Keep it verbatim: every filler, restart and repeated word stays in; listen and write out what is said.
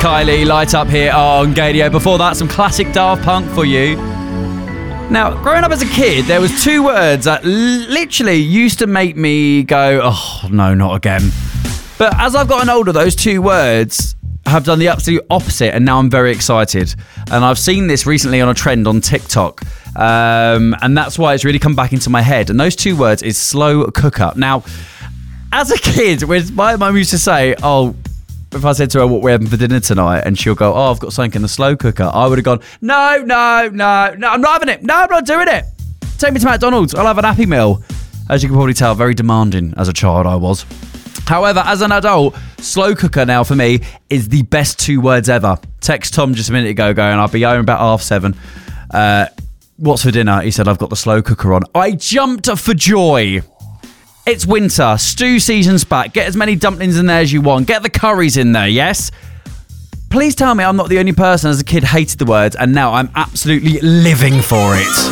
Kylie, Light Up here on Gadio. Before that, some classic Daft Punk for you. Now, growing up as a kid, there was two words that literally used to make me go, oh, no, not again. But as I've gotten older, those two words have done the absolute opposite, and now I'm very excited. And I've seen this recently on a trend on TikTok, um, and that's why it's really come back into my head. And those two words is slow cooker. Now, as a kid, when my mum used to say, oh, if I said to her what we're having for dinner tonight, and she'll go, oh, I've got something in the slow cooker, I would have gone, no, no, no, no, I'm not having it. No, I'm not doing it. Take me to McDonald's. I'll have an Happy Meal. As you can probably tell, very demanding as a child I was. However, as an adult, slow cooker now for me is the best two words ever. Text Tom just a minute ago going, I'll be home about half seven. Uh, what's for dinner? He said, I've got the slow cooker on. I jumped for joy. It's winter. Stew season's back. Get as many dumplings in there as you want. Get the curries in there, yes? Please tell me I'm not the only person as a kid hated the word, and now I'm absolutely living for it.